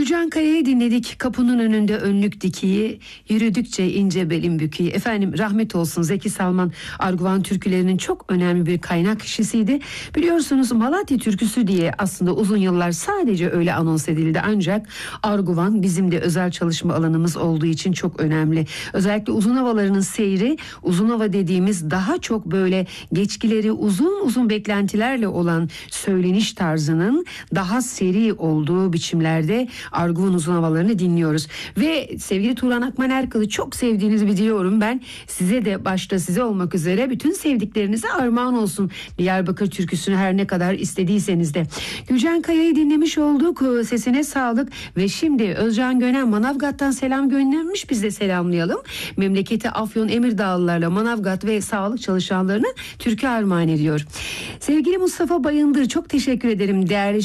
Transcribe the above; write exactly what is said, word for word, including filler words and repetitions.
Gülcan Kaya'yı dinledik. Kapının önünde önlük dikiyi, yürüdükçe ince belin büküğü. Efendim rahmet olsun, Zeki Salman Arguvan türkülerinin çok önemli bir kaynak kişisiydi. Biliyorsunuz Malatya türküsü diye aslında uzun yıllar sadece öyle anons edildi. Ancak Arguvan bizim de özel çalışma alanımız olduğu için çok önemli. Özellikle uzun havalarının seyri, uzun hava dediğimiz daha çok böyle geçkileri uzun uzun beklentilerle olan söyleniş tarzının daha seri olduğu biçimlerde Arguvan uzun havalarını dinliyoruz. Ve sevgili Turan Akman Erkal'ı çok sevdiğinizi biliyorum ben. Size de başta size olmak üzere bütün sevdiklerinize armağan olsun. Diyarbakır türküsünü her ne kadar istediyseniz de. Gülcan Kaya'yı dinlemiş olduk. Sesine sağlık. Ve şimdi Özcan Gönen Manavgat'tan selam göndermiş. Biz de selamlayalım. Memleketi Afyon Emirdağlılarla Manavgat ve sağlık çalışanlarına türkü armağan ediyor. Sevgili Mustafa Bayındır, çok teşekkür ederim. Değerli